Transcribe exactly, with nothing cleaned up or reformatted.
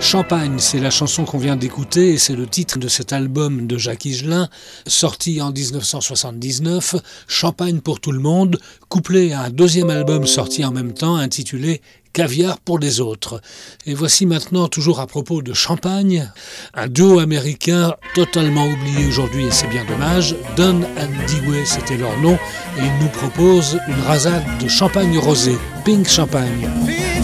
Champagne, c'est la chanson qu'on vient d'écouter et c'est le titre de cet album de Jacques Higelin, sorti en dix-neuf cent soixante-dix-neuf, Champagne pour tout le monde, couplé à un deuxième album sorti en même temps intitulé Caviar pour les autres. Et voici maintenant, toujours à propos de Champagne, un duo américain totalement oublié aujourd'hui et c'est bien dommage. Don and Dewey, c'était leur nom, et ils nous proposent une rasade de champagne rosé, Pink Champagne.